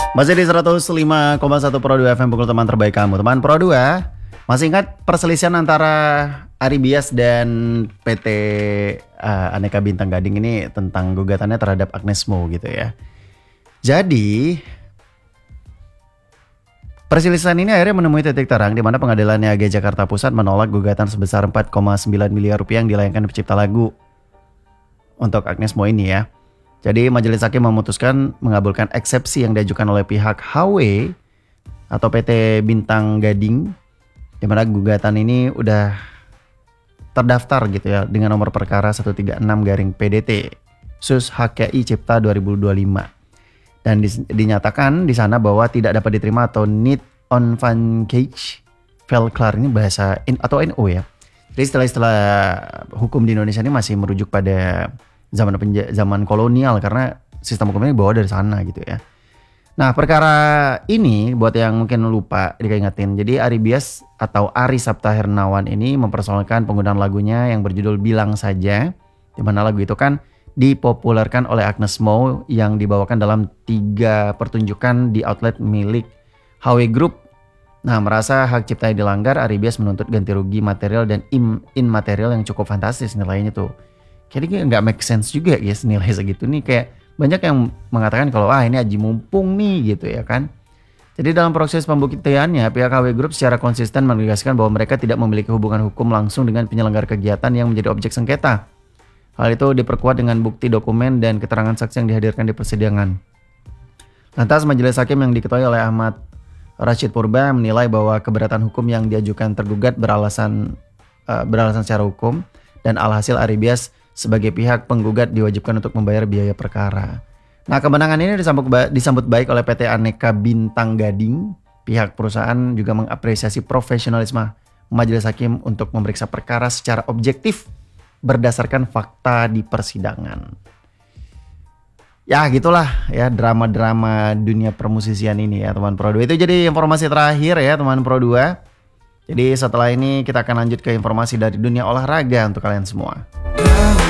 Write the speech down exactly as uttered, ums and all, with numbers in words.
Masih di seratus lima koma satu Pro dua F M, pukul teman terbaik kamu. Teman Pro dua, masih ingat perselisihan antara Ari Bias dan P T uh, Aneka Bintang Gading ini tentang gugatannya terhadap Agnes Mo gitu ya. Jadi perselisihan ini akhirnya menemui titik terang di mana Pengadilan Niaga Jakarta Pusat menolak gugatan sebesar empat koma sembilan miliar rupiah yang dilayangkan pencipta lagu untuk Agnes Mo ini ya. Jadi majelis hakim memutuskan mengabulkan eksepsi yang diajukan oleh pihak H W atau P T Bintang Gading, di mana gugatan ini udah terdaftar gitu ya dengan nomor perkara seratus tiga puluh enam garing P D T Sus H K I Cipta dua ribu dua puluh lima. Dan dinyatakan di sana bahwa tidak dapat diterima atau need on vantage vel klar, ini bahasa in, atau N O ya. Jadi istilah-istilah hukum di Indonesia ini masih merujuk pada zaman penja- zaman kolonial karena sistem hukumnya dibawa dari sana gitu ya. Nah, perkara ini buat yang mungkin lupa diingetin. Jadi Ari Bias atau Ari Sapta Hernawan ini mempersoalkan penggunaan lagunya yang berjudul Bilang Saja, di mana lagu itu kan dipopulerkan oleh Agnes Mo yang dibawakan dalam tiga pertunjukan di outlet milik H W Group. Nah, merasa hak ciptanya dilanggar, Ari Bias menuntut ganti rugi material dan im- immaterial yang cukup fantastis nilainya tuh. Kayaknya nggak make sense juga ya nilai segitu nih, kayak banyak yang mengatakan kalau ah ini aji mumpung nih gitu ya kan. Jadi dalam proses pembuktiannya pihak H W Group secara konsisten menegaskan bahwa mereka tidak memiliki hubungan hukum langsung dengan penyelenggara kegiatan yang menjadi objek sengketa. Hal itu diperkuat dengan bukti dokumen dan keterangan saksi yang dihadirkan di persidangan. Lantas majelis hakim yang diketuai oleh Ahmad Rashid Purba menilai bahwa keberatan hukum yang diajukan tergugat beralasan uh, beralasan secara hukum, dan alhasil Ari Bias sebagai pihak penggugat diwajibkan untuk membayar biaya perkara. Nah, kemenangan ini disambut, ba- disambut baik oleh P T Aneka Bintang Gading. Pihak perusahaan juga mengapresiasi profesionalisme majelis hakim untuk memeriksa perkara secara objektif berdasarkan fakta di persidangan. Ya gitulah ya drama-drama dunia permusisian ini ya teman Pro dua. Itu jadi informasi terakhir ya teman Pro dua. Jadi setelah ini kita akan lanjut ke informasi dari dunia olahraga untuk kalian semua.